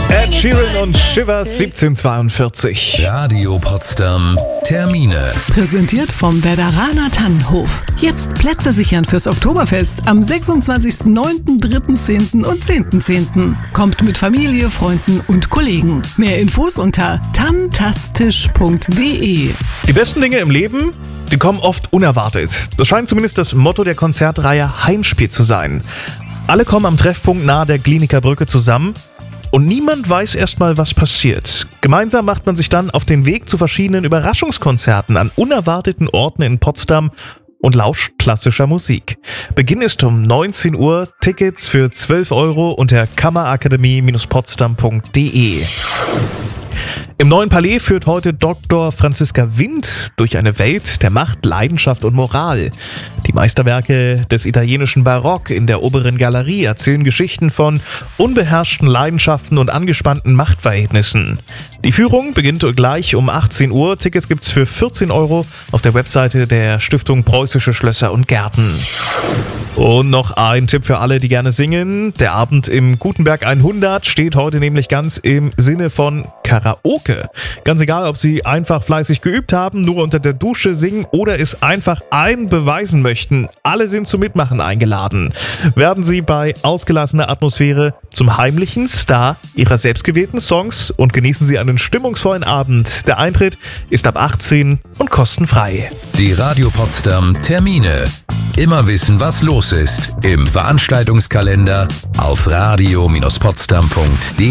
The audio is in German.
Ed Sheeran und Shivers 1742. Radio Potsdam Termine. Präsentiert vom Werderaner Tannenhof. Jetzt Plätze sichern fürs Oktoberfest am 26.09., 3.10. und 10.10. Kommt mit Familie, Freunden und Kollegen. Mehr Infos unter tantastisch.de. Die besten Dinge im Leben, die kommen oft unerwartet. Das scheint zumindest das Motto der Konzertreihe Heimspiel zu sein. Alle kommen am Treffpunkt nahe der Glienicke Brücke zusammen und niemand weiß erstmal, was passiert. Gemeinsam macht man sich dann auf den Weg zu verschiedenen Überraschungskonzerten an unerwarteten Orten in Potsdam und lauscht klassischer Musik. Beginn ist um 19 Uhr, Tickets für 12 € unter kammerakademie-potsdam.de. Im Neuen Palais führt heute Dr. Franziska Wind durch eine Welt der Macht, Leidenschaft und Moral. Die Meisterwerke des italienischen Barock in der oberen Galerie erzählen Geschichten von unbeherrschten Leidenschaften und angespannten Machtverhältnissen. Die Führung beginnt gleich um 18 Uhr. Tickets gibt's für 14 € auf der Webseite der Stiftung Preußische Schlösser und Gärten. Und noch ein Tipp für alle, die gerne singen. Der Abend im Gutenberg 100 steht heute nämlich ganz im Sinne von Karaoke. Ganz egal, ob Sie einfach fleißig geübt haben, nur unter der Dusche singen oder es einfach allen beweisen möchten. Alle sind zum Mitmachen eingeladen. Werden Sie bei ausgelassener Atmosphäre zum heimlichen Star Ihrer selbstgewählten Songs und genießen Sie einen stimmungsvollen Abend. Der Eintritt ist ab 18 und kostenfrei. Die Radio Potsdam Termine. Immer wissen, was los ist im Veranstaltungskalender auf radio-potsdam.de.